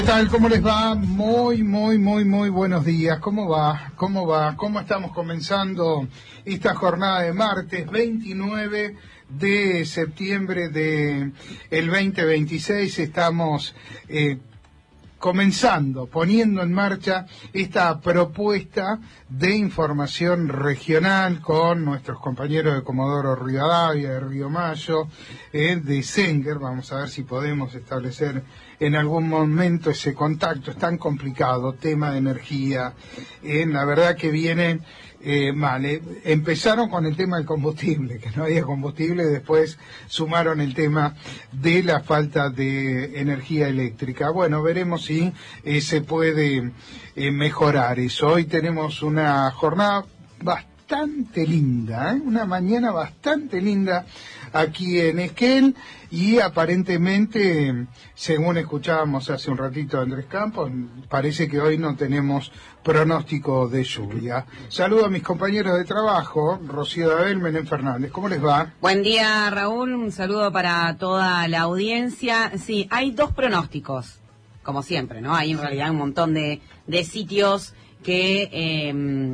¿Qué tal? ¿Cómo les va? Muy buenos días. ¿Cómo va? ¿Cómo estamos comenzando esta jornada de martes 29 de septiembre de el 2026? Estamos comenzando, poniendo en marcha esta propuesta de información regional con nuestros compañeros de Comodoro Rivadavia, de Río Mayo, de Senker. Vamos a ver si podemos establecer en algún momento ese contacto. Es tan complicado, tema de energía, la verdad que viene mal. Empezaron con el tema del combustible, que no había combustible, después sumaron el tema de la falta de energía eléctrica. Bueno, veremos si se puede mejorar eso. Hoy tenemos una jornada bastante linda, una mañana bastante linda aquí en Esquel, y aparentemente, según escuchábamos hace un ratito a Andrés Campos, parece que hoy no tenemos pronóstico de lluvia. Saludo a mis compañeros de trabajo, Rocío Dabel, Menem Fernández. ¿Cómo les va? Buen día, Raúl. Un saludo para toda la audiencia. Sí, hay dos pronósticos, como siempre, ¿no? Hay en realidad un montón de sitios que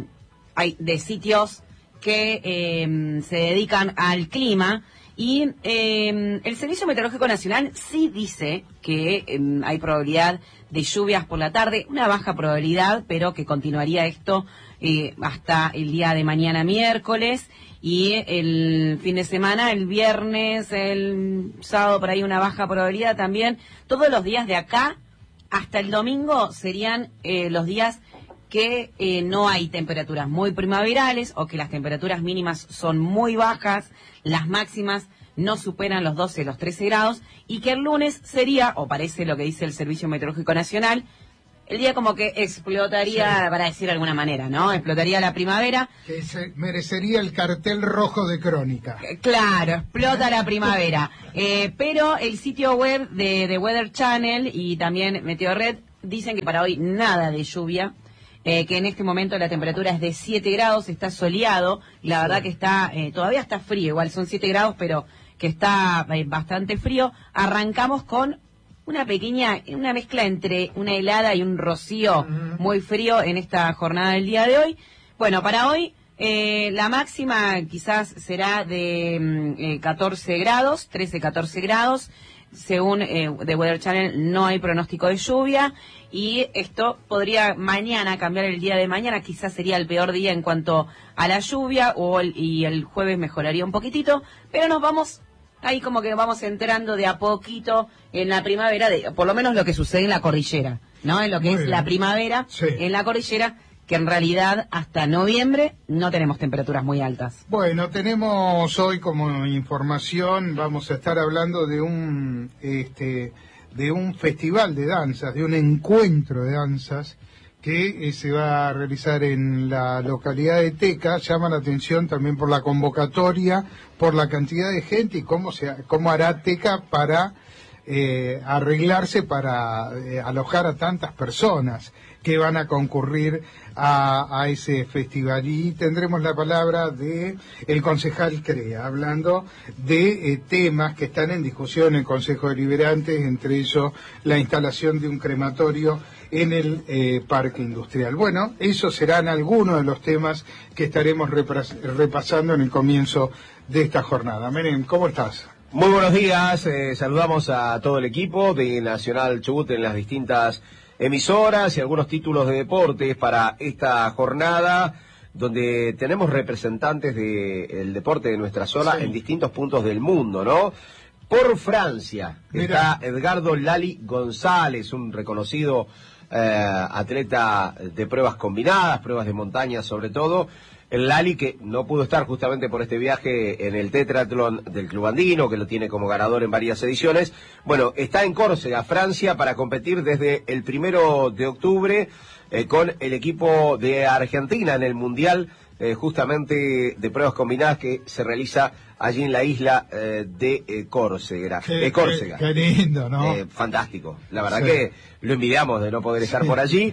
se dedican al clima. Y el Servicio Meteorológico Nacional sí dice que hay probabilidad de lluvias por la tarde, una baja probabilidad, pero que continuaría esto hasta el día de mañana miércoles, y el fin de semana, el viernes, el sábado, por ahí una baja probabilidad también. Todos los días de acá hasta el domingo serían los días que no hay temperaturas muy primaverales, o que las temperaturas mínimas son muy bajas, las máximas no superan los 12, los 13 grados, y que el lunes sería, o parece lo que dice el Servicio Meteorológico Nacional, el día como que explotaría, sí, para decir de alguna manera, ¿no? Explotaría la primavera. Que se merecería el cartel rojo de Crónica. Claro, explota la primavera. Pero el sitio web de Weather Channel y también Meteorred dicen que para hoy nada de lluvia. Que en este momento la temperatura es de 7 grados, está soleado, y la verdad que está, todavía está frío, igual son 7 grados, pero que está bastante frío. Arrancamos con una mezcla entre una helada y un rocío muy frío en esta jornada del día de hoy. Bueno, para hoy la máxima quizás será de 14 grados, 13, 14 grados. Según The Weather Channel, no hay pronóstico de lluvia, y esto podría mañana cambiar. El día de mañana quizás sería el peor día en cuanto a la lluvia, y el jueves mejoraría un poquitito, pero nos vamos ahí como que vamos entrando de a poquito en la primavera, por lo menos lo que sucede en la cordillera, ¿no? En lo que es la primavera, sí, en la cordillera, que en realidad hasta noviembre no tenemos temperaturas muy altas. Bueno, tenemos hoy como información, vamos a estar hablando de un festival de danzas, de un encuentro de danzas que se va a realizar en la localidad de Teca. Llama la atención también por la convocatoria, por la cantidad de gente y cómo hará Teca para arreglarse para alojar a tantas personas que van a concurrir a ese festival. Y tendremos la palabra de el concejal CREA, hablando de temas que están en discusión en el Consejo Deliberante, entre ellos la instalación de un crematorio en el Parque Industrial. Bueno, esos serán algunos de los temas que estaremos repasando en el comienzo de esta jornada. Menem, ¿cómo estás? Muy buenos días, saludamos a todo el equipo de Nacional Chubut en las distintas emisoras y algunos títulos de deportes para esta jornada, donde tenemos representantes del deporte de nuestra zona, sí, en distintos puntos del mundo, ¿no? Por Francia está Edgardo Lali González, un reconocido atleta de pruebas combinadas, pruebas de montaña sobre todo. El Lali, que no pudo estar justamente por este viaje en el tetratlón del Club Andino, que lo tiene como ganador en varias ediciones. Bueno, está en Córcega, Francia, para competir desde el 1 de octubre con el equipo de Argentina en el Mundial justamente de pruebas combinadas que se realiza allí en la isla de Córcega. Qué lindo, ¿no? Fantástico. La verdad, sí, que lo envidiamos de no poder estar por allí.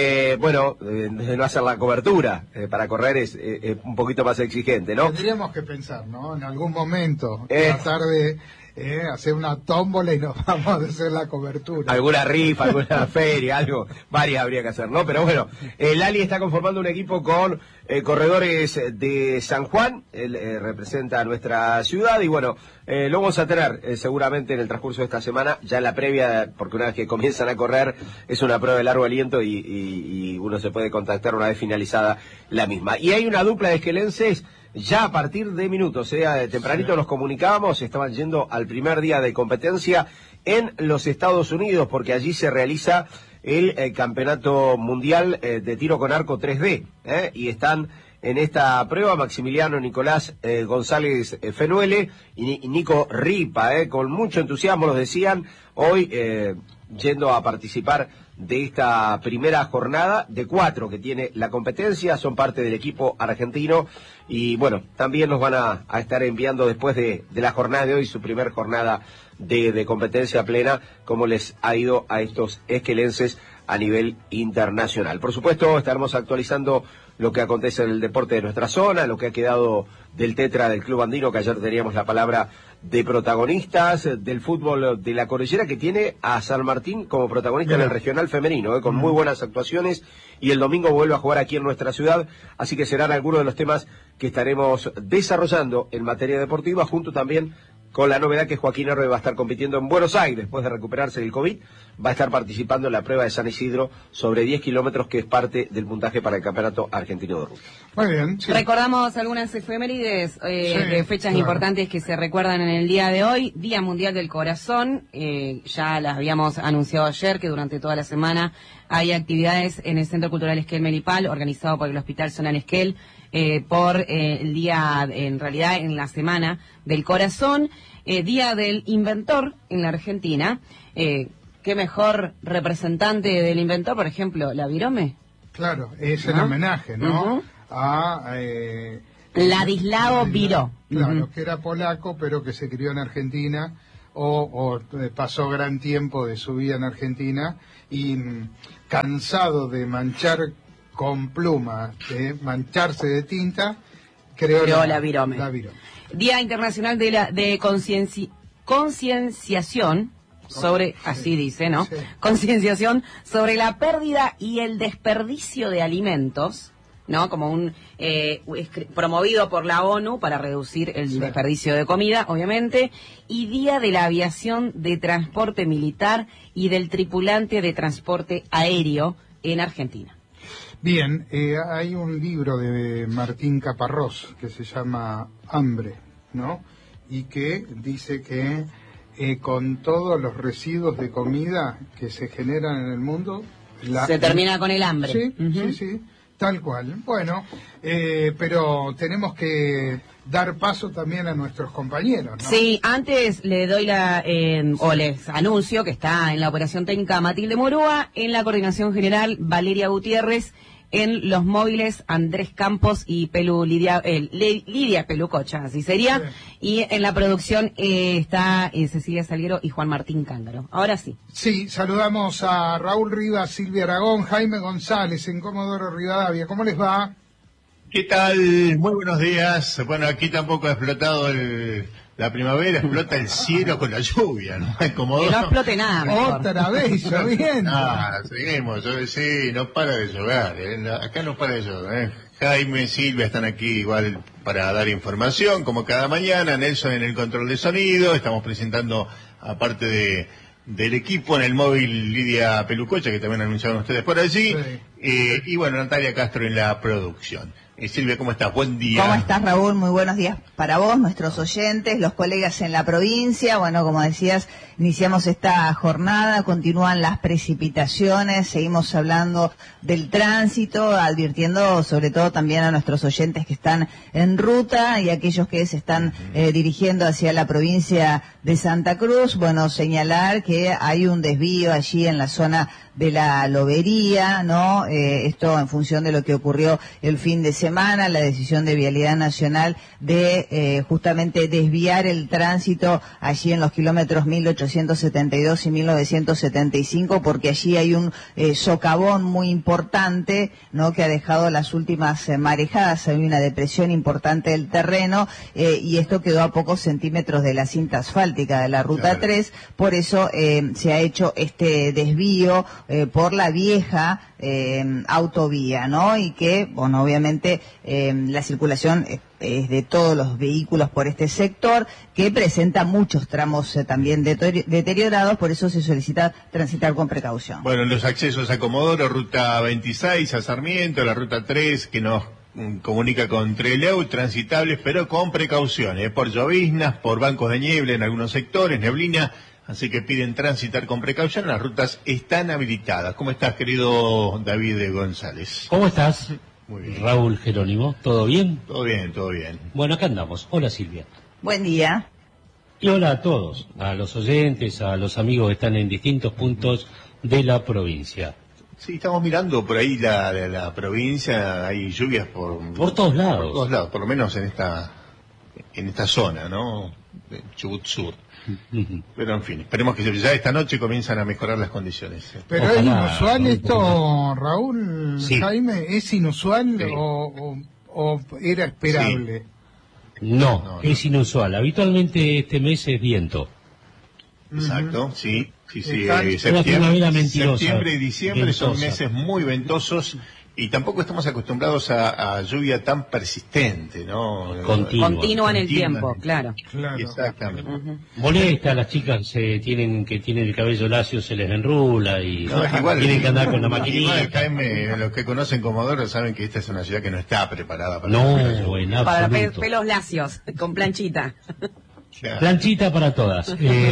De no hacer la cobertura para correr es un poquito más exigente, ¿no? Tendríamos que pensar, ¿no? En algún momento tratar de hacer una tómbola y nos vamos a hacer la cobertura. Alguna rifa, alguna feria, algo, varias habría que hacer, ¿no? Pero bueno, Lali está conformando un equipo con corredores de San Juan, él representa a nuestra ciudad y bueno, lo vamos a tener seguramente en el transcurso de esta semana, ya en la previa, porque una vez que comienzan a correr es una prueba de largo aliento y uno se puede contactar una vez finalizada la misma. Y hay una dupla de esquelenses ya a partir de minutos, de tempranito nos comunicábamos, estaban yendo al primer día de competencia en los Estados Unidos, porque allí se realiza el Campeonato Mundial de Tiro con Arco 3D, y están en esta prueba Maximiliano Nicolás González Fenuele y Nico Ripa, con mucho entusiasmo nos decían, hoy yendo a participar de esta primera jornada de 4 que tiene la competencia, son parte del equipo argentino y bueno, también nos van a estar enviando después de la jornada de hoy, su primer jornada de competencia plena, cómo les ha ido a estos esquelenses a nivel internacional. Por supuesto, estaremos actualizando lo que acontece en el deporte de nuestra zona, lo que ha quedado del tetra del Club Andino, que ayer teníamos la palabra de protagonistas, del fútbol de la Cordillera, que tiene a San Martín como protagonista en el regional femenino, con muy buenas actuaciones, y el domingo vuelve a jugar aquí en nuestra ciudad, así que serán algunos de los temas que estaremos desarrollando en materia deportiva, junto también con la novedad que Joaquín Herbe va a estar compitiendo en Buenos Aires, después de recuperarse del COVID, va a estar participando en la prueba de San Isidro sobre 10 kilómetros, que es parte del puntaje para el Campeonato Argentino de Ruta. Muy bien. Sí. Recordamos algunas efemérides de fechas importantes que se recuerdan en el día de hoy. Día Mundial del Corazón, ya las habíamos anunciado ayer, que durante toda la semana hay actividades en el Centro Cultural Esquel Melipal, organizado por el Hospital Zonal Esquel, por el día, en realidad en la Semana del Corazón, Día del Inventor en la Argentina. ¿Qué mejor representante del inventor? Por ejemplo, la Virome. Claro, es el homenaje, ¿no? A Ladislao Viró. Claro, que era polaco, pero que se crió en Argentina, o pasó gran tiempo de su vida en Argentina, y cansado de manchar con pluma, de mancharse de tinta, creó la Virome. Día Internacional de Concienciación sobre, así dice, ¿no? Sí. Concienciación sobre la pérdida y el desperdicio de alimentos, ¿no? Como un promovido por la ONU para reducir el desperdicio de comida, obviamente, y Día de la Aviación de Transporte Militar y del Tripulante de Transporte Aéreo en Argentina. Bien, hay un libro de Martín Caparrós que se llama Hambre, ¿no? Y que dice que con todos los residuos de comida que se generan en el mundo... se termina con el hambre. Sí, sí, tal cual. Bueno, pero tenemos que dar paso también a nuestros compañeros, ¿no? Sí, antes le doy o les anuncio que está en la operación técnica Matilde Morúa, en la coordinación general Valeria Gutiérrez, en los móviles Andrés Campos y Lidia Pelucocha, así sería, y en la producción está Cecilia Salguero y Juan Martín Cándaro. Ahora sí. Sí, saludamos a Raúl Rivas, Silvia Aragón, Jaime González en Comodoro Rivadavia. ¿Cómo les va? ¿Qué tal? Muy buenos días. Bueno, aquí tampoco ha explotado la primavera, explota el cielo con la lluvia, ¿no? Como que no explote nada. Mejor. Otra vez lloviendo. Seguimos, sí, no para de llover, acá no para de llover. Jaime, Silvia están aquí igual para dar información, como cada mañana. Nelson en el control de sonido, estamos presentando, aparte del equipo, en el móvil Lidia Pelucocha, que también anunciaron ustedes por allí, y bueno, Natalia Castro en la producción. Silvia, ¿cómo estás? Buen día. ¿Cómo estás, Raúl? Muy buenos días para vos, nuestros oyentes, los colegas en la provincia. Bueno, como decías, iniciamos esta jornada, continúan las precipitaciones, seguimos hablando del tránsito, advirtiendo sobre todo también a nuestros oyentes que están en ruta y aquellos que se están dirigiendo hacia la provincia de Santa Cruz. Bueno, señalar que hay un desvío allí en la zona de la Lobería, ¿no? Esto en función de lo que ocurrió el fin de semana. semana la decisión de Vialidad Nacional de justamente desviar el tránsito allí en los kilómetros 1872 y 1975, porque allí hay un socavón muy importante, ¿no?, que ha dejado las últimas marejadas. Hay una depresión importante del terreno y esto quedó a pocos centímetros de la cinta asfáltica de la Ruta 3, por eso se ha hecho este desvío por la vieja autovía, ¿no? Y que, bueno, obviamente la circulación es de todos los vehículos por este sector, que presenta muchos tramos también deteriorados, por eso se solicita transitar con precaución. Bueno, los accesos a Comodoro, Ruta 26 a Sarmiento, la Ruta 3 que nos comunica con Trelew, transitables pero con precaución, por lloviznas, por bancos de niebla en algunos sectores, neblina, así que piden transitar con precaución. Las rutas están habilitadas. ¿Cómo estás, querido David González? ¿Cómo estás? Muy bien. Raúl Jerónimo, ¿todo bien? Todo bien, todo bien. Bueno, acá andamos. Hola, Silvia. Buen día. Y hola a todos, a los oyentes, a los amigos que están en distintos puntos de la provincia. Sí, estamos mirando por ahí la provincia, hay lluvias por todos lados. Por todos lados, por lo menos en esta zona, ¿no? De Chubut Sur. Pero en fin, esperemos que ya esta noche comienzan a mejorar las condiciones. Pero Ojalá, es inusual esto, Raúl, sí. Jaime, ¿es inusual Sí. o era esperable? No, es inusual. Habitualmente este mes es viento. Exacto, sí. Están- Una primavera mentirosa, Septiembre y diciembre son ventosa. meses muy ventosos y tampoco estamos acostumbrados a lluvia tan persistente, ¿no? Continúa en el tiempo, claro. Claro. Exactamente. Molesta, las chicas que tienen el cabello lacio se les enrula y No, es igual, tienen que andar con la igual, maquinita. Jaime, los que conocen Comodoro saben que esta es una ciudad que no está preparada para No, la lluvia. en Para absoluto. pelos lacios, con planchita. Claro. Planchita para todas.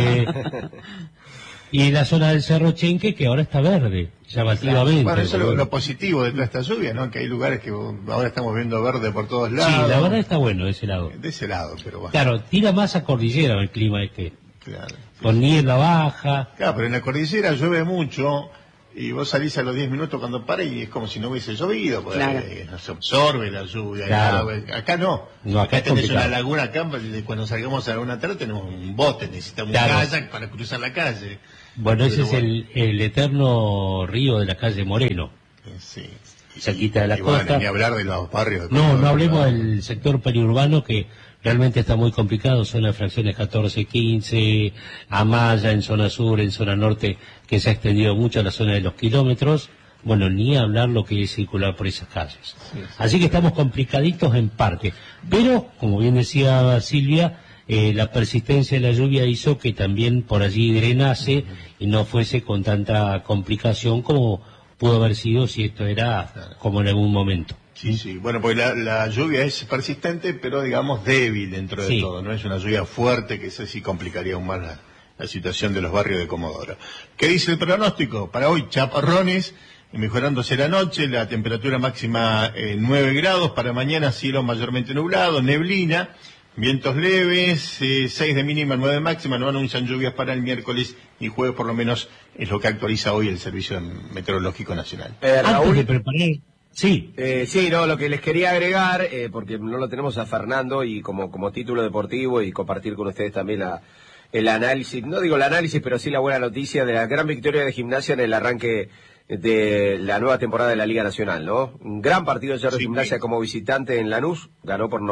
Y la zona del Cerro Chenque, que ahora está verde, llamativamente. Bueno, eso es lo positivo de toda esta lluvia, ¿no? Que hay lugares que ahora estamos viendo verde por todos lados. Sí, la verdad está bueno de ese lado. De ese lado, pero bueno. Claro, tira más a cordillera el clima Claro. con niebla baja. Claro, pero en la cordillera llueve mucho y vos salís a los 10 minutos cuando para y es como si no hubiese llovido, porque Claro. Se absorbe la lluvia. Claro. Acá no. No, acá es tenés una complicado. laguna acá, cuando salgamos a la laguna tarde tenemos un bote, necesitamos Claro. un kayak para cruzar la calle. Bueno, ese Pero es bueno, el eterno río de la calle Moreno. sí. cerquita de la Y bueno, costa. ni hablar de los barrios. No, no hablemos ¿verdad? del sector periurbano que realmente está muy complicado, son las fracciones 14, 15, Amaya en zona sur, en zona norte, que se ha extendido mucho a la zona de los kilómetros. Bueno, ni hablar lo que es circular por esas calles. Así que estamos complicaditos en parte. Pero, como bien decía Silvia, la persistencia de la lluvia hizo que también por allí drenase y no fuese con tanta complicación como pudo haber sido si esto era como en algún momento. Sí, sí. Bueno, porque la lluvia es persistente, pero digamos débil dentro de Sí. todo. No es una lluvia fuerte, que eso sí complicaría aún más la situación de los barrios de Comodoro. ¿Qué dice el pronóstico? Para hoy, chaparrones, mejorándose la noche, la temperatura máxima 9 grados. Para mañana, cielo mayormente nublado, neblina, vientos leves, 6 de mínima, 9 de máxima. No anuncian lluvias para el miércoles y jueves, por lo menos es lo que actualiza hoy el Servicio Meteorológico Nacional. Antes Raúl, de preparar... Sí, sí, no, lo que les quería agregar, porque no lo tenemos a Fernando y como título deportivo y compartir con ustedes también el análisis, no digo el análisis, pero sí la buena noticia de la gran victoria de Gimnasia en el arranque de la nueva temporada de la Liga Nacional, ¿no? Un gran partido ayer de Gimnasia como visitante en Lanús, ganó por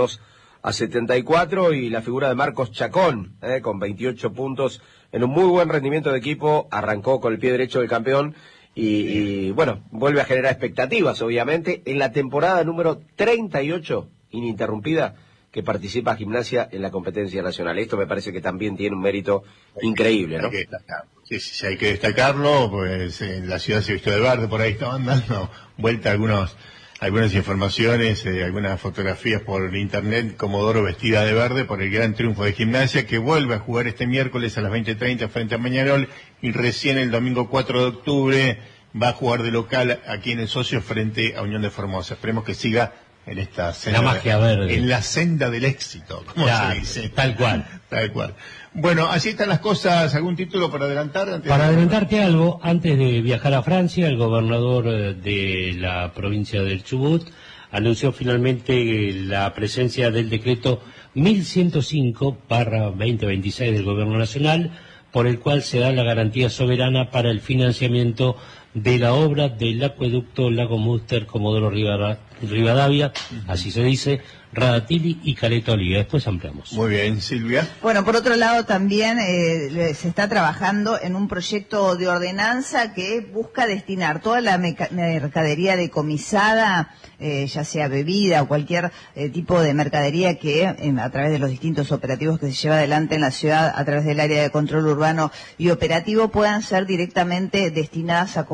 92-74 y la figura de Marcos Chacón, con 28 puntos en un muy buen rendimiento de equipo, arrancó con el pie derecho del campeón y bueno, vuelve a generar expectativas, obviamente, en la temporada número 38 ininterrumpida que participa Gimnasia en la competencia nacional. Esto me parece que también tiene un mérito increíble, ¿no? Hay que destacarlo. Sí, hay que destacarlo, pues en la ciudad se vistió de verde, por ahí estaban dando vuelta algunas informaciones, algunas fotografías por internet, Comodoro vestida de verde por el gran triunfo de Gimnasia, que vuelve a jugar este miércoles a las 20:30 frente a Peñarol, y recién el domingo 4 de octubre va a jugar de local aquí en el Socio frente a Unión de Formosa. Esperemos que siga en esta senda, La magia verde. en la senda del éxito, como Ya, se dice. tal cual. Tal cual. Bueno, así están las cosas. ¿Algún título para adelantar? Para adelantarte algo, antes de viajar a Francia, el gobernador de la provincia del Chubut anunció finalmente la presencia del decreto 1105/2026 del Gobierno Nacional, por el cual se da la garantía soberana para el financiamiento de la obra del acueducto Lago Múster, Comodoro Rivadavia, así se dice, Radatili y Caleta Olivia. Después ampliamos. Muy bien, Silvia. Bueno, por otro lado también se está trabajando en un proyecto de ordenanza que busca destinar toda la mercadería decomisada, ya sea bebida o cualquier tipo de mercadería que a través de los distintos operativos que se lleva adelante en la ciudad a través del área de control urbano y operativo, puedan ser directamente destinadas a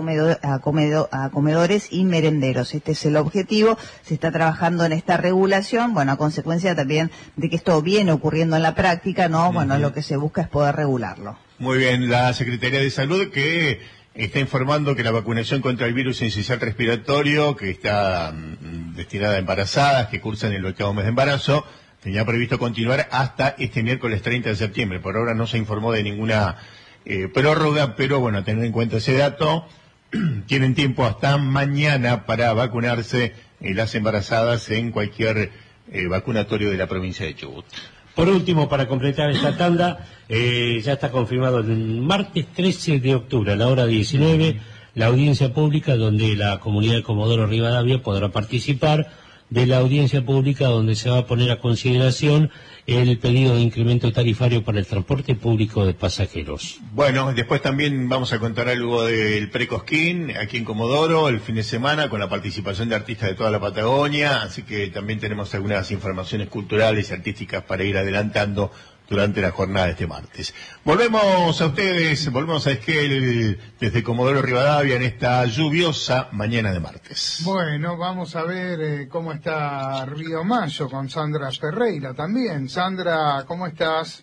comedores y merenderos. Este es el objetivo. Se está trabajando en esta regulación, bueno, a consecuencia también de que esto viene ocurriendo en la práctica, ¿no? Bueno, lo que se busca es poder regularlo. Muy bien, la Secretaría de Salud que está informando que la vacunación contra el virus incisional respiratorio, que está destinada a embarazadas que cursan el 8º mes de embarazo, tenía previsto continuar hasta este miércoles 30 de septiembre. Por ahora no se informó de ninguna prórroga, pero bueno, a tener en cuenta ese dato. Tienen tiempo hasta mañana para vacunarse las embarazadas en cualquier vacunatorio de la provincia de Chubut. Por último, para completar esta tanda, ya está confirmado el martes 13 de octubre a la hora 19, la audiencia pública donde la comunidad de Comodoro Rivadavia podrá participar de la audiencia pública donde se va a poner a consideración el pedido de incremento tarifario para el transporte público de pasajeros. Bueno, después también vamos a contar algo del Precosquín aquí en Comodoro el fin de semana con la participación de artistas de toda la Patagonia, así que también tenemos algunas informaciones culturales y artísticas para ir adelantando durante la jornada de este martes. Volvemos a ustedes, volvemos a Esquel desde Comodoro Rivadavia en esta lluviosa mañana de martes. Bueno, vamos a ver cómo está Río Mayo con Sandra Ferreira también. Sandra, ¿cómo estás?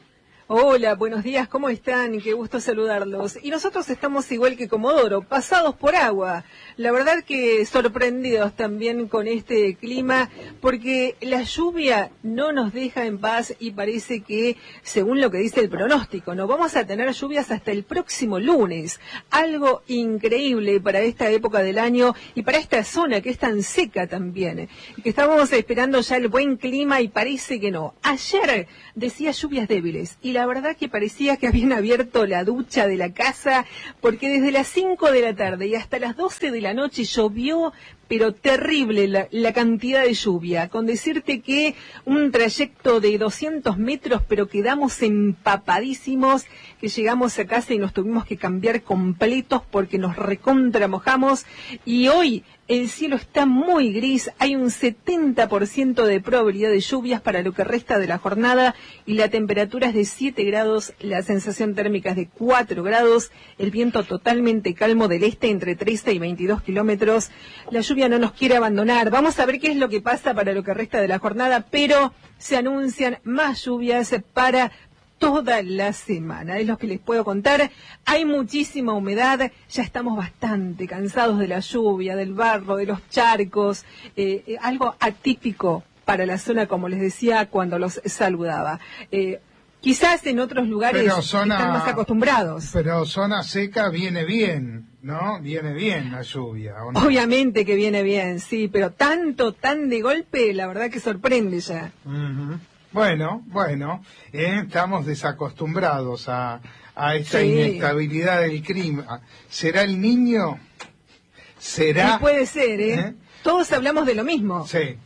Hola, buenos días, ¿cómo están? Qué gusto saludarlos. Y nosotros estamos igual que Comodoro, pasados por agua. La verdad que sorprendidos también con este clima, porque la lluvia no nos deja en paz y parece que, según lo que dice el pronóstico, no vamos a tener lluvias hasta el próximo lunes. Algo increíble para esta época del año y para esta zona que es tan seca también. Que estamos esperando ya el buen clima y parece que no. Ayer decía lluvias débiles y la verdad que parecía que habían abierto la ducha de la casa, porque desde las 5 de la tarde y hasta las 12 de la noche llovió, pero terrible la cantidad de lluvia, con decirte que un trayecto de 200 metros, pero quedamos empapadísimos, que llegamos a casa y nos tuvimos que cambiar completos porque nos recontra mojamos, y hoy el cielo está muy gris, hay un 70% de probabilidad de lluvias para lo que resta de la jornada, y la temperatura es de 7 grados, la sensación térmica es de 4 grados, el viento totalmente calmo del este entre 13 y 22 kilómetros, la lluvia no nos quiere abandonar. Vamos a ver qué es lo que pasa para lo que resta de la jornada, pero se anuncian más lluvias para toda la semana. Es lo que les puedo contar. Hay muchísima humedad, ya estamos bastante cansados de la lluvia, del barro, de los charcos, algo atípico para la zona, como les decía cuando los saludaba. Quizás en otros lugares están más acostumbrados. Pero zona seca viene bien, ¿no? Viene bien la lluvia, ¿o no? Obviamente que viene bien, sí, pero tan de golpe, la verdad que sorprende ya. Uh-huh. Bueno, estamos desacostumbrados a esta inestabilidad del clima. ¿Será el niño? ¿Será? Sí, puede ser, ¿eh? Todos hablamos de lo mismo. Sí.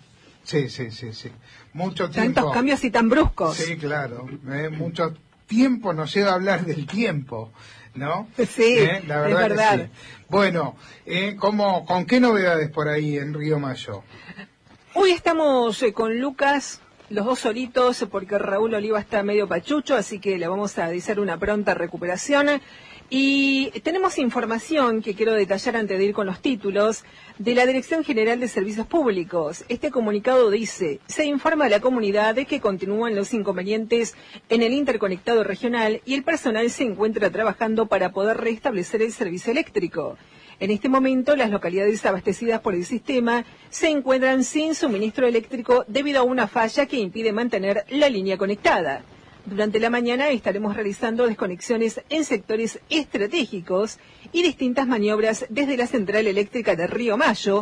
Mucho tiempo. Tantos cambios y tan bruscos. Sí, claro. Mucho tiempo nos lleva a hablar del tiempo, ¿no? Sí, la verdad, es verdad. Que sí. Bueno, ¿con qué novedades por ahí en Río Mayo? Hoy estamos con Lucas, los dos solitos, porque Raúl Oliva está medio pachucho, así que le vamos a desear una pronta recuperación. Y tenemos información que quiero detallar antes de ir con los títulos de la Dirección General de Servicios Públicos. Este comunicado dice: se informa a la comunidad de que continúan los inconvenientes en el interconectado regional y el personal se encuentra trabajando para poder restablecer el servicio eléctrico. En este momento, las localidades abastecidas por el sistema se encuentran sin suministro eléctrico debido a una falla que impide mantener la línea conectada. Durante la mañana estaremos realizando desconexiones en sectores estratégicos y distintas maniobras desde la central eléctrica de Río Mayo,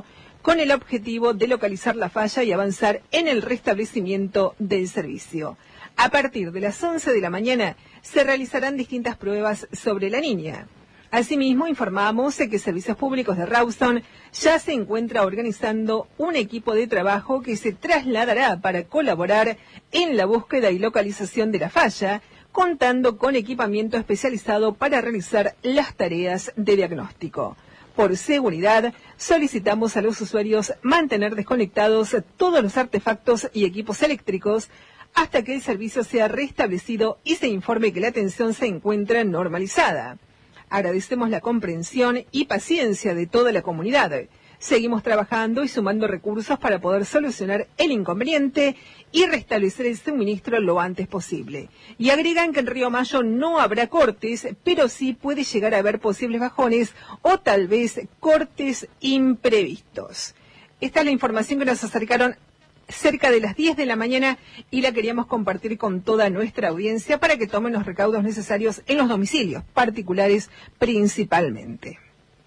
con el objetivo de localizar la falla y avanzar en el restablecimiento del servicio. A partir de las 11 de la mañana se realizarán distintas pruebas sobre la niña. Asimismo, informamos que Servicios Públicos de Rawson ya se encuentra organizando un equipo de trabajo que se trasladará para colaborar en la búsqueda y localización de la falla, contando con equipamiento especializado para realizar las tareas de diagnóstico. Por seguridad, solicitamos a los usuarios mantener desconectados todos los artefactos y equipos eléctricos hasta que el servicio sea restablecido y se informe que la atención se encuentra normalizada. Agradecemos la comprensión y paciencia de toda la comunidad. Seguimos trabajando y sumando recursos para poder solucionar el inconveniente y restablecer el suministro lo antes posible. Y agregan que en Río Mayo no habrá cortes, pero sí puede llegar a haber posibles bajones o tal vez cortes imprevistos. Esta es la información que nos acercaron cerca de las 10 de la mañana y la queríamos compartir con toda nuestra audiencia para que tomen los recaudos necesarios en los domicilios particulares principalmente.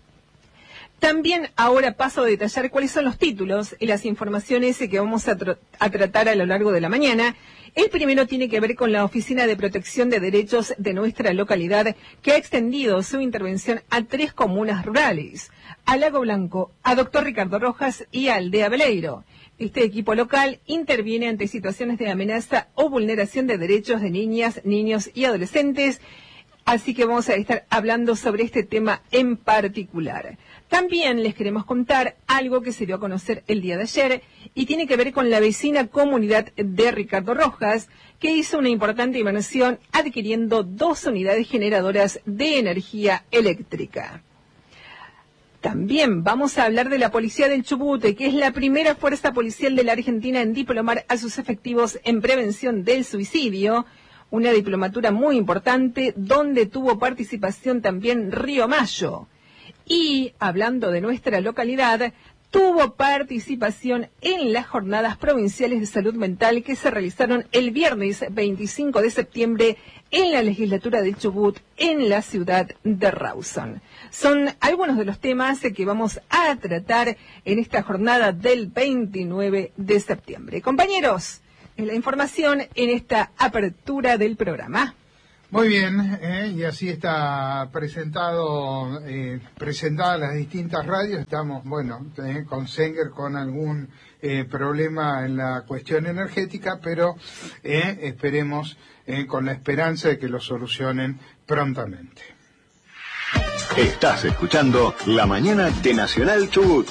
También ahora paso a detallar cuáles son los títulos y las informaciones que vamos a tratar a lo largo de la mañana. El primero tiene que ver con la Oficina de Protección de Derechos de nuestra localidad, que ha extendido su intervención a 3 comunas rurales, a Lago Blanco, a Doctor Ricardo Rojas y a Aldea Beleiro. Este equipo local interviene ante situaciones de amenaza o vulneración de derechos de niñas, niños y adolescentes, así que vamos a estar hablando sobre este tema en particular. También les queremos contar algo que se dio a conocer el día de ayer y tiene que ver con la vecina comunidad de Ricardo Rojas, que hizo una importante inversión adquiriendo 2 unidades generadoras de energía eléctrica. También vamos a hablar de la Policía del Chubut, que es la primera fuerza policial de la Argentina en diplomar a sus efectivos en prevención del suicidio, una diplomatura muy importante donde tuvo participación también Río Mayo. Y, hablando de nuestra localidad, tuvo participación en las jornadas provinciales de salud mental que se realizaron el viernes 25 de septiembre en la legislatura de Chubut, en la ciudad de Rawson. Son algunos de los temas que vamos a tratar en esta jornada del 29 de septiembre. Compañeros, la información en esta apertura del programa. Muy bien, y así está presentadas las distintas radios. Estamos, con Senger con algún problema en la cuestión energética, pero esperemos con la esperanza de que lo solucionen prontamente. Estás escuchando La Mañana de Nacional Chubut.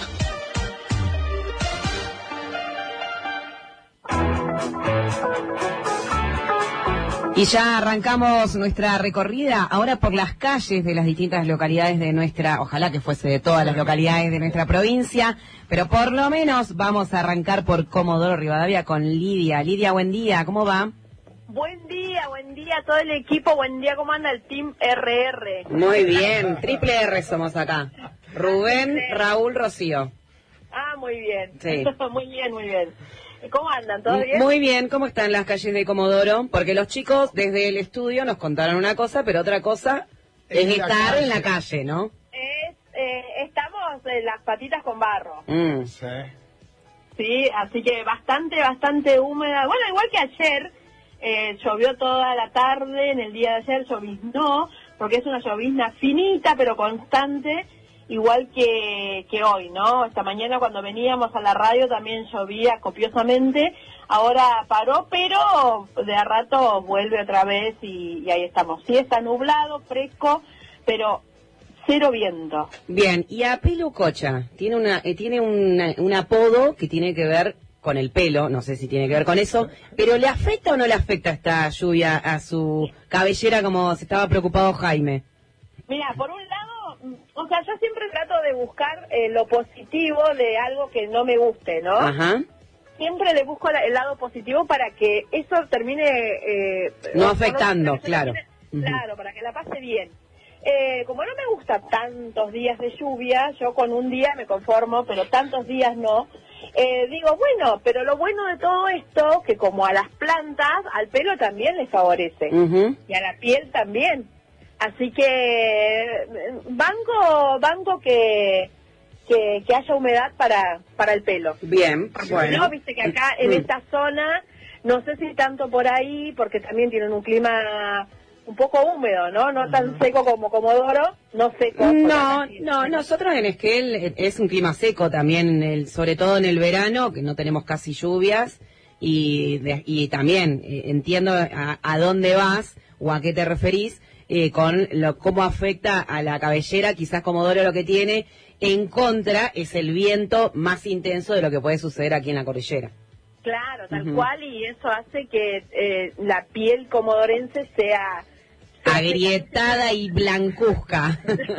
Y ya arrancamos nuestra recorrida ahora por las calles de las distintas localidades de nuestra, ojalá que fuese de todas las localidades de nuestra provincia, pero por lo menos vamos a arrancar por Comodoro Rivadavia con Lidia. Lidia, buen día, ¿cómo va? Buen día a todo el equipo, buen día, ¿cómo anda el Team RR? Muy bien, triple R somos acá. Rubén, Raúl, Rocío. Ah, muy bien. Sí. Muy bien. ¿Cómo andan? ¿Todo bien? Muy bien, ¿cómo están las calles de Comodoro? Porque los chicos desde el estudio nos contaron una cosa, pero otra cosa es estar en la calle, ¿no? Estamos en las patitas con barro. Sí. Sí, así que bastante húmeda. Bueno, igual que ayer, llovió toda la tarde, en el día de ayer lloviznó, porque es una llovizna finita pero constante, igual que hoy, ¿no? Esta mañana cuando veníamos a la radio también llovía copiosamente, ahora paró, pero de a rato vuelve otra vez y ahí estamos. Sí está nublado, fresco, pero cero viento. Bien, y a Pelu Cocha, tiene un apodo que tiene que ver con el pelo, no sé si tiene que ver con eso, pero ¿le afecta o no le afecta esta lluvia a su cabellera como se estaba preocupado Jaime? Mira, por un lado, o sea, yo siempre trato de buscar lo positivo de algo que no me guste, ¿no? Ajá. Siempre le busco el lado positivo para que eso termine... no afectando, claro. Claro, para que la pase bien. Como no me gusta tantos días de lluvia, yo con un día me conformo, pero tantos días no. Digo, bueno, pero lo bueno de todo esto, que como a las plantas, al pelo también les favorece. Y a la piel también. Así que banco que que haya humedad para el pelo. Bien, Porque bueno. si no, viste que acá en esta zona, no sé si tanto por ahí, porque también tienen un clima un poco húmedo, ¿no? No tan seco como Comodoro, no seco. No, nosotros en Esquel es un clima seco también, sobre todo en el verano, que no tenemos casi lluvias, y también entiendo a dónde vas o a qué te referís, con cómo afecta a la cabellera. Quizás Comodoro lo que tiene en contra es el viento más intenso de lo que puede suceder aquí en la cordillera. Claro, tal cual, y eso hace que la piel comodorense sea agrietada y blancuzca.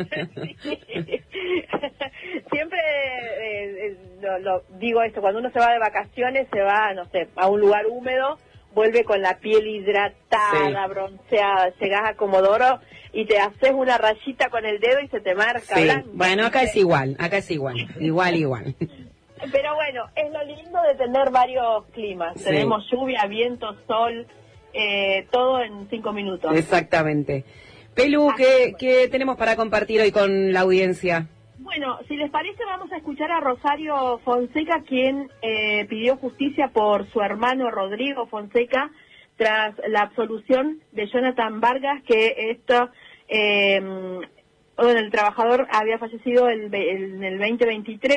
Siempre lo digo esto, cuando uno se va de vacaciones, se va, no sé, a un lugar húmedo, vuelve con la piel hidratada, bronceada, llegás a Comodoro y te haces una rayita con el dedo y se te marca blanco. Bueno, acá es igual, igual. Pero bueno, es lo lindo de tener varios climas. Tenemos lluvia, viento, sol, todo en 5 minutos. Exactamente. Pelu, ¿qué tenemos para compartir hoy con la audiencia? Bueno, si les parece, vamos a escuchar a Rosario Fonseca, quien pidió justicia por su hermano Rodrigo Fonseca tras la absolución de Jonathan Vargas, que el trabajador había fallecido en el 2023.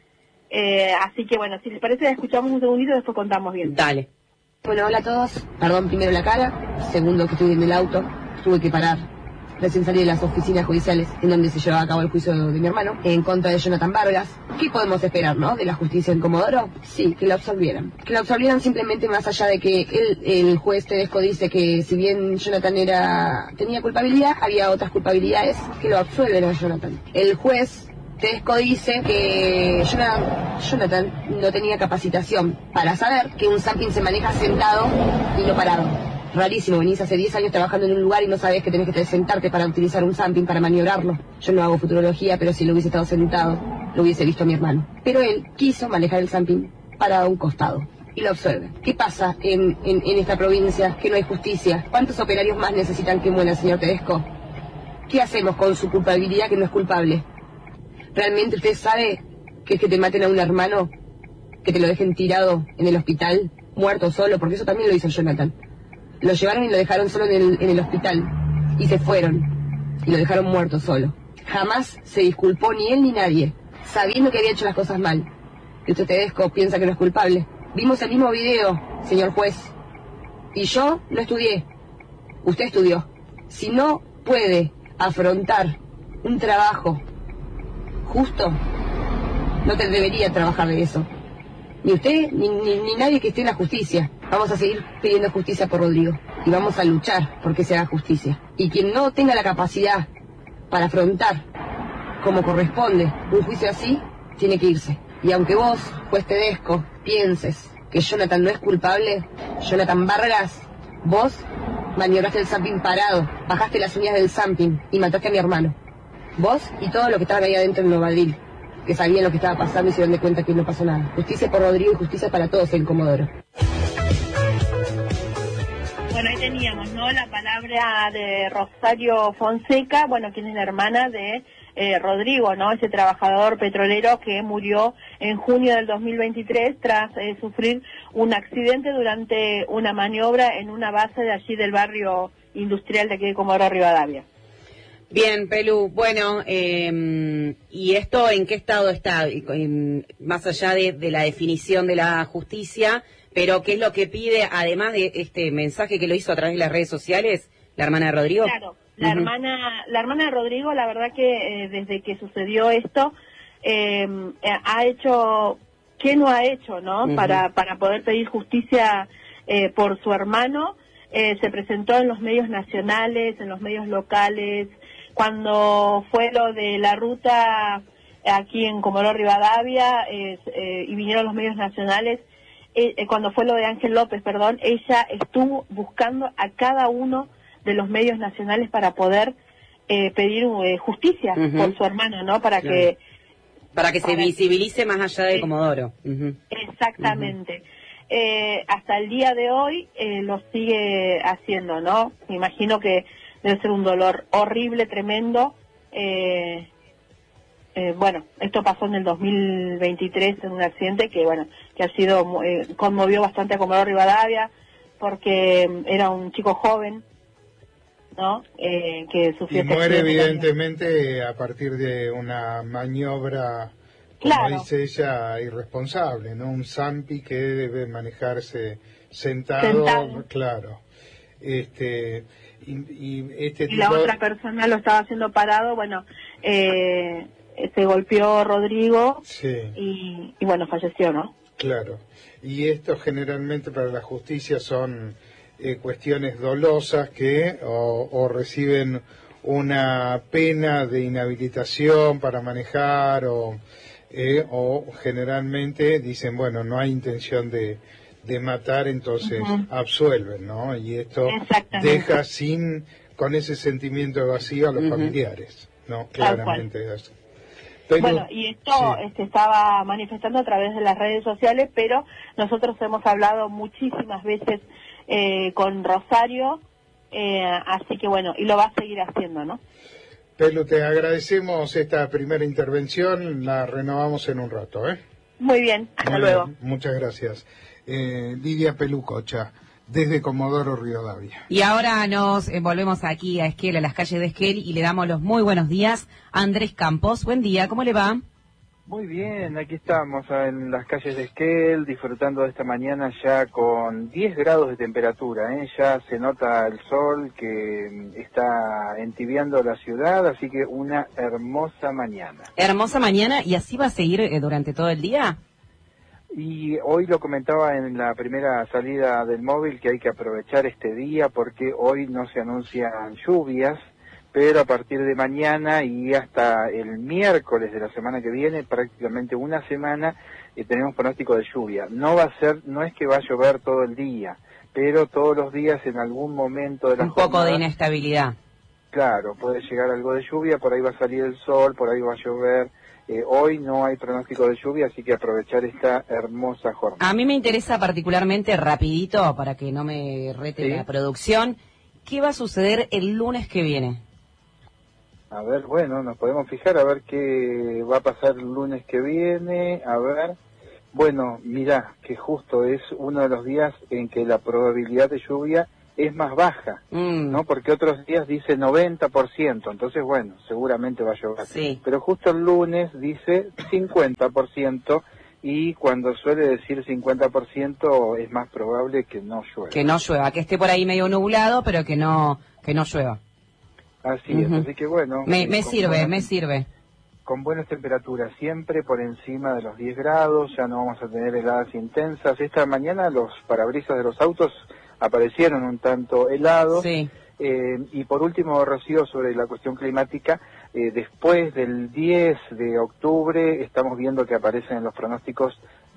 Así que bueno, si les parece, escuchamos un segundito y después contamos bien. Dale. Bueno, hola a todos. Perdón, primero la cara. Segundo, que estuve en el auto. Tuve que parar. Recién salí de las oficinas judiciales en donde se llevaba a cabo el juicio de mi hermano en contra de Jonathan Vargas. ¿Qué podemos esperar, no? De la justicia en Comodoro. Sí, que lo absolvieran. Que lo absolvieran simplemente, más allá de que el juez Tedesco dice que si bien Jonathan tenía culpabilidad, había otras culpabilidades, que lo absuelven a Jonathan. El juez Tedesco dice que Jonathan no tenía capacitación para saber que un zapping se maneja sentado y no parado. Rarísimo, venís hace 10 años trabajando en un lugar y no sabés que tenés que sentarte para utilizar un zapping, para maniobrarlo. Yo no hago futurología, pero si lo hubiese estado sentado, lo hubiese visto a mi hermano. Pero él quiso manejar el zapping para un costado y lo absuelven. ¿Qué pasa en esta provincia? Que no hay justicia. ¿Cuántos operarios más necesitan que muera el señor Tedesco? ¿Qué hacemos con su culpabilidad que no es culpable? ¿Realmente usted sabe que es que te maten a un hermano, que te lo dejen tirado en el hospital, muerto solo? Porque eso también lo hizo Jonathan. Lo llevaron y lo dejaron solo en el hospital y se fueron y lo dejaron muerto solo. Jamás se disculpó ni él ni nadie, sabiendo que había hecho las cosas mal. Y usted Tedesco piensa que no es culpable. Vimos el mismo video, señor juez, y yo lo estudié. Usted estudió. Si no puede afrontar un trabajo justo, no te debería trabajar de eso. Ni usted, ni nadie que esté en la justicia. Vamos a seguir pidiendo justicia por Rodrigo. Y vamos a luchar porque se haga justicia. Y quien no tenga la capacidad para afrontar como corresponde un juicio así, tiene que irse. Y aunque vos, juez Tedesco, pienses que Jonathan no es culpable, Jonathan Vargas, vos maniobraste el zapping parado, bajaste las uñas del zapping y mataste a mi hermano. Vos y todo lo que estaban ahí adentro en Novadril, que sabían lo que estaba pasando y se dieron de cuenta que no pasó nada. Justicia por Rodrigo y justicia para todos en Comodoro. Bueno, ahí teníamos, ¿no?, la palabra de Rosario Fonseca, bueno, quien es la hermana de Rodrigo, ¿no?, ese trabajador petrolero que murió en junio del 2023 tras sufrir un accidente durante una maniobra en una base de allí del barrio industrial de aquí de Comodoro Rivadavia. Bien, Pelu, bueno, ¿y esto en qué estado está? Más allá de la definición de la justicia, pero ¿qué es lo que pide, además de este mensaje que lo hizo a través de las redes sociales, la hermana de Rodrigo? Claro, la hermana de Rodrigo, la verdad que desde que sucedió esto, ha hecho, ¿qué no ha hecho, no? Para poder pedir justicia por su hermano. Se presentó en los medios nacionales, en los medios locales. Cuando fue lo de la ruta aquí en Comodoro Rivadavia y vinieron los medios nacionales, cuando fue lo de Ángel López, ella estuvo buscando a cada uno de los medios nacionales para poder pedir justicia por su hermano, ¿no? Para que se visibilice más allá de Comodoro. Exactamente. Hasta el día de hoy lo sigue haciendo, ¿no? Me imagino que debe ser un dolor horrible, tremendo, bueno, esto pasó en el 2023 en un accidente que, bueno, que ha sido, conmovió bastante a Comodoro Rivadavia, porque era un chico joven, ¿no? Que sufrió y muere evidentemente a partir de una maniobra, como dice ella, irresponsable, ¿no? Un Zampi que debe manejarse sentado. Claro. Y la otra persona lo estaba haciendo parado, bueno, se golpeó Rodrigo, y bueno, falleció, ¿no? Claro. Y esto generalmente para la justicia son cuestiones dolosas que o reciben una pena de inhabilitación para manejar o generalmente dicen, bueno, no hay intención de matar, entonces absuelven, ¿no? Y esto deja con ese sentimiento de vacío a los familiares, ¿no? Claramente es así. Pero, bueno, y esto se estaba manifestando a través de las redes sociales, pero nosotros hemos hablado muchísimas veces con Rosario, así que bueno, y lo va a seguir haciendo, ¿no? Pelu, te agradecemos esta primera intervención, la renovamos en un rato, ¿eh? Muy bien, hasta luego. Bien, muchas gracias. Lidia Pelucocha, desde Comodoro Rivadavia. Y ahora nos volvemos aquí a Esquel, a las calles de Esquel, y le damos los muy buenos días a Andrés Campos. Buen día, ¿cómo le va? Muy bien, aquí estamos en las calles de Esquel, disfrutando de esta mañana ya con 10 grados de temperatura, ¿eh? Ya se nota el sol que está entibiando la ciudad, así que una hermosa mañana. Hermosa mañana, ¿y así va a seguir durante todo el día? Y hoy lo comentaba en la primera salida del móvil que hay que aprovechar este día porque hoy no se anuncian lluvias, pero a partir de mañana y hasta el miércoles de la semana que viene, prácticamente una semana, tenemos pronóstico de lluvia. No es que va a llover todo el día, pero todos los días en algún momento de la jornada, un poco de inestabilidad. Claro, puede llegar algo de lluvia, por ahí va a salir el sol, por ahí va a llover. Hoy no hay pronóstico de lluvia, así que aprovechar esta hermosa jornada. A mí me interesa particularmente, rapidito, para que no me rete la producción, ¿qué va a suceder el lunes que viene? A ver, bueno, nos podemos fijar a ver qué va a pasar el lunes que viene, a ver. Bueno, mirá, que justo es uno de los días en que la probabilidad de lluvia es más baja, ¿no? Porque otros días dice 90%, entonces bueno, seguramente va a llover. Sí. Pero justo el lunes dice 50%, y cuando suele decir 50% es más probable que no llueva. Que no llueva, que esté por ahí medio nublado, pero que no llueva. Así es, así que bueno. Me sirve. Con buenas temperaturas, siempre por encima de los 10 grados, ya no vamos a tener heladas intensas. Esta mañana los parabrisas de los autos aparecieron un tanto helados. Sí. Y por último, Rocío, sobre la cuestión climática, después del 10 de octubre estamos viendo que aparecen en los pronósticos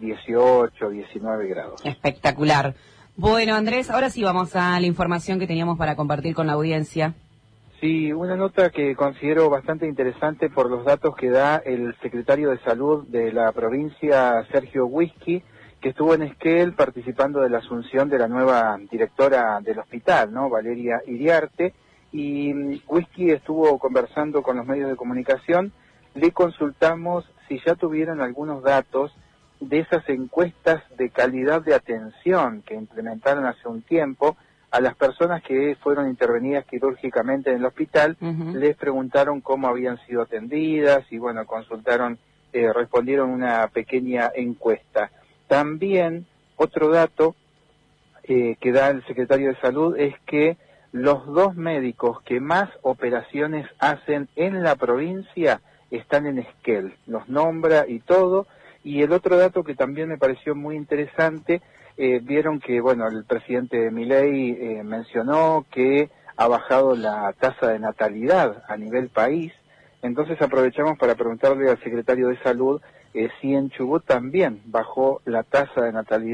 18, 19 grados. Espectacular. Bueno, Andrés, ahora sí vamos a la información que teníamos para compartir con la audiencia. Sí, una nota que considero bastante interesante por los datos que da el secretario de Salud de la provincia, Sergio Whisky, que estuvo en Esquel participando de la asunción de la nueva directora del hospital, ¿no? Valeria Iriarte, y Whisky estuvo conversando con los medios de comunicación. Le consultamos si ya tuvieron algunos datos de esas encuestas de calidad de atención que implementaron hace un tiempo a las personas que fueron intervenidas quirúrgicamente en el hospital. Les preguntaron cómo habían sido atendidas y bueno, respondieron una pequeña encuesta. También otro dato que da el secretario de Salud es que los 2 médicos que más operaciones hacen en la provincia están en Esquel, los nombra y todo. Y el otro dato que también me pareció muy interesante, vieron que, bueno, el presidente Milei mencionó que ha bajado la tasa de natalidad a nivel país. Entonces aprovechamos para preguntarle al secretario de Salud si en Chubut también bajó la tasa de natalidad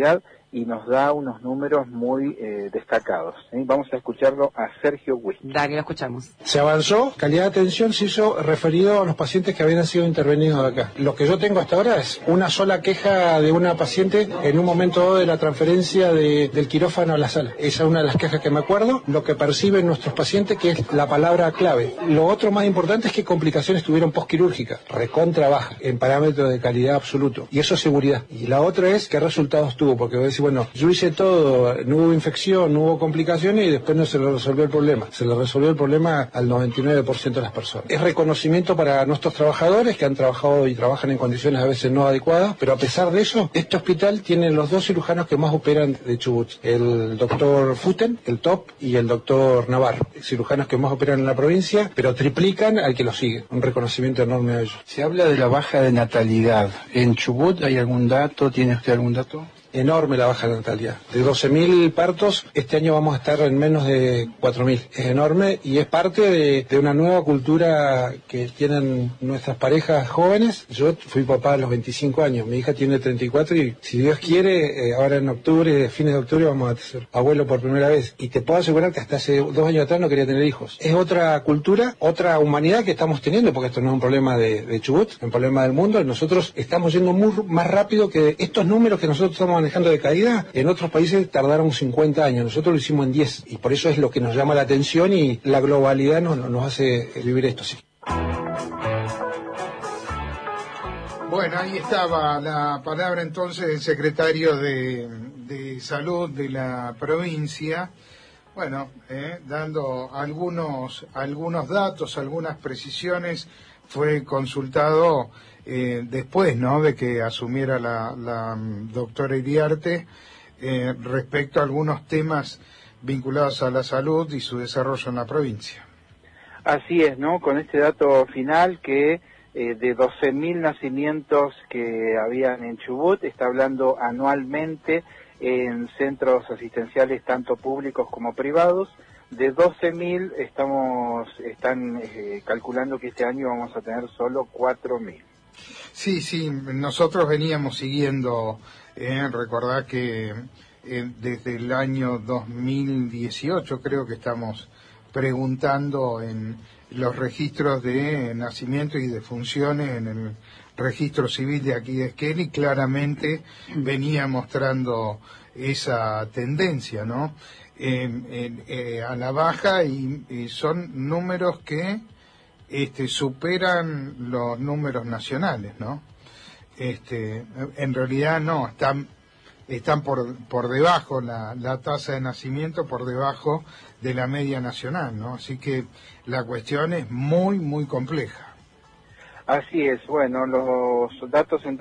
y nos da unos números muy destacados. Vamos a escucharlo a Sergio Whisky. Dale, lo escuchamos. Se avanzó, calidad de atención se hizo referido a los pacientes que habían sido intervenidos de acá. Lo que yo tengo hasta ahora es una sola queja de una paciente en un momento dado de la transferencia del quirófano a la sala. Esa es una de las quejas que me acuerdo. Lo que perciben nuestros pacientes, que es la palabra clave. Lo otro más importante es que complicaciones tuvieron postquirúrgicas, recontra baja, en parámetros de calidad absoluto. Y eso es seguridad. Y la otra es qué resultados tuvo, porque voy a decir, bueno, yo hice todo, no hubo infección, no hubo complicaciones y después no se le resolvió el problema. Se le resolvió el problema al 99% de las personas. Es reconocimiento para nuestros trabajadores que han trabajado y trabajan en condiciones a veces no adecuadas, pero a pesar de eso, este hospital tiene los dos cirujanos que más operan de Chubut. El doctor Futen, el top, y el doctor Navarro. Cirujanos que más operan en la provincia, pero triplican al que lo sigue. Un reconocimiento enorme a ellos. Se habla de la baja de natalidad. ¿En Chubut hay algún dato? ¿Tiene usted algún dato? Enorme la baja de natalidad. De 12.000 partos, este año vamos a estar en menos de 4.000. Es enorme y es parte de una nueva cultura que tienen nuestras parejas jóvenes. Yo fui papá a los 25 años, mi hija tiene 34 y si Dios quiere, ahora en octubre, fines de octubre, vamos a ser abuelo por primera vez. Y te puedo asegurar que hasta hace 2 años atrás no quería tener hijos. Es otra cultura, otra humanidad que estamos teniendo, porque esto no es un problema de Chubut, es un problema del mundo. Nosotros estamos yendo más rápido que estos números que nosotros estamos manejando de caída. En otros países tardaron 50 años, nosotros lo hicimos en 10 y por eso es lo que nos llama la atención y la globalidad nos hace vivir esto así. Bueno, ahí estaba la palabra entonces del secretario de Salud de la provincia, bueno, dando algunos datos, algunas precisiones. Fue consultado después, ¿no?, de que asumiera la doctora Iriarte, respecto a algunos temas vinculados a la salud y su desarrollo en la provincia. Así es, ¿no? Con este dato final que de 12.000 nacimientos que habían en Chubut, está hablando anualmente en centros asistenciales tanto públicos como privados. De 12.000 están calculando que este año vamos a tener solo 4.000. Sí, nosotros veníamos siguiendo, recordá que desde el año 2018 creo que estamos preguntando en los registros de nacimiento y de funciones en el registro civil de aquí de Esquel y claramente venía mostrando esa tendencia, ¿no?, a la baja y son números que superan los números nacionales, ¿no? En realidad no, están por debajo la tasa de nacimiento, por debajo de la media nacional, ¿no? Así que la cuestión es muy, muy compleja. Así es, bueno, los datos entonces